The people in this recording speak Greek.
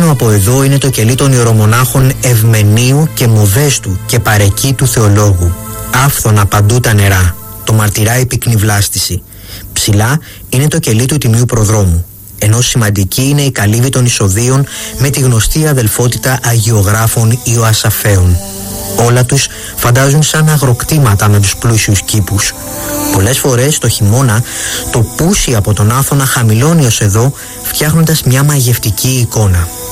Πάνω από εδώ είναι το κελί των ιερομονάχων Ευμενίου και Μοδέστου και Παρεκείτου Θεολόγου. Άφθονα παντού τα νερά, το μαρτυράει η πυκνή βλάστηση. Ψηλά είναι το κελί του Τιμίου Προδρόμου, ενώ σημαντική είναι η καλύβη των Ισοδείων με τη γνωστή αδελφότητα Αγιογράφων Ιωασαφαίων. Όλα τους φαντάζουν σαν αγροκτήματα με τους πλούσιους κήπους. Πολλές φορές το χειμώνα το πούσι από τον Άθωνα χαμηλώνει ως εδώ, φτιάχνοντας μια μαγευτική εικόνα.